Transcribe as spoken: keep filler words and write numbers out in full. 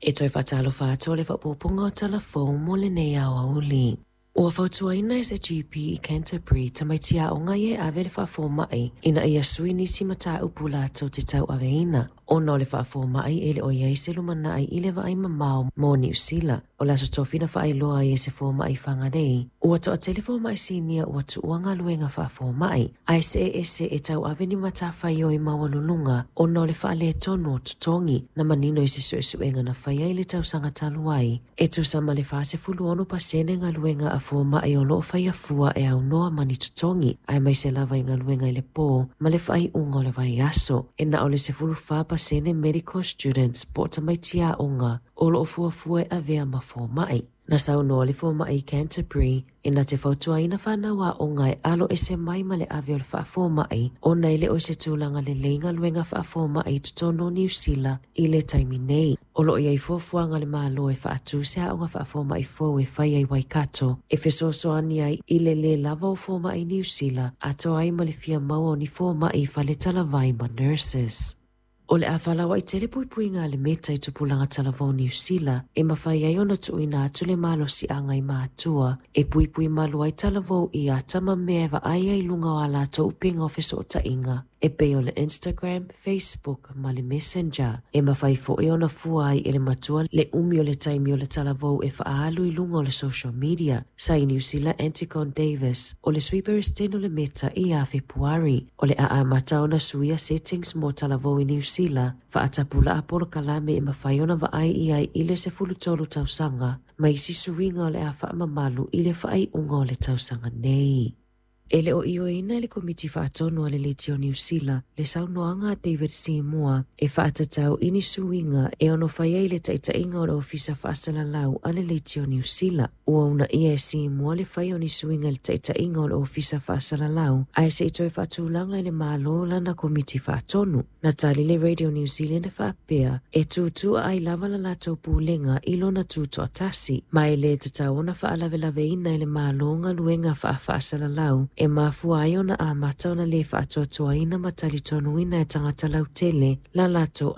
E toi whatalo whātua le whapoponga o telefon mo le nei au au li. Ua whautuaina e se G P i Canterbury tamaitia o ngai e ave le whafo mai ina ia sui nisi mata upula tau te tau aveina. O no le whafo mai e le o iei se lumana ai i le vai mamau mo New Zealand. O la so tofina wha loa i e se fo mai whangarei. Ua to a telefo mai sinia ua tu uanga luenga whafo mai. Ai se e se e tau aveni mata whai o i mawalulunga o no le wha le tono o tutongi na manino i se sue suenga na whai ai le tau sanga taluai. E tu sama le wha se fulu ono pasene nga luenga a fo mai o lo whai a fua e au noa mani tutongi. Ai mai se lava i nga luenga i le po ma le whai unga o le vai aso. E na o le se fulu wha pasene medical students po tamai tia onga o lo fua fua a vea ma fo mai. Na sau noa le fo mai Canterbury e na te fautua ina whanawa o ngai alo e se mai ma le avio le whaafo mai o nei le o se tūlanga le leinga luenga whaafo mai tutono New Zealand i le taimi nei. O lo iai fuafuanga le malo e whaatu se a onga whaafo mai fo e whai ai Waikato e fesoso ani ai i le le lava o fo mai New Zealand ato ai ma le fia mau o ni fo mai whale talavai ma nurses. O le awhalawa i tere pui pui ngā le meta i tupulanga talavau New Zealand e mawhai ai ona tu ina atu le malo si anga i mātua e pui pui malu ai talavau i a tama mewa ai ai lunga o ala tau upinga o feso o ta inga e pe o le Instagram, Facebook ma le Messenger e mawhai fo e ona fua ai e le matua le umi o le taimi o le talavau e whaalu i lunga o le social media sa i New Zealand Anticon Davis o le sweeper esteno le meta i a Februari o le a a mataona suia settings mo talavau i New Zealand whaatapula a polo kalame e mawhai ona wa ai i ai i le se fulu tolu tausanga ma isi suinga o le a whaamamalu i le whai unga o le tausanga nei. E le o io ina le komiti whaatono a le Letio New Zealand, le saunoanga David Seymour e whaatatau ini suinga e ono whaiei le taitainga o le ofisa whaasala lau a le Letio New Zealand. Ua una ia e Seymour le whai oni suinga le taitainga o le ofisa whaasala lau, a e se itoe whaatulanga i le malo lana komiti whaatono. Na tali le Radio New Zealand e whaapea, e tūtua ai lava la lato pūlenga i lona tūto atasi, ma e le tatau ona whaalawelawe ina i le malo nga luenga wha whaasala lau, e mafua ai ona a mata ona le whaatoa toa ina matali tonu ina e tangata lau tele la lato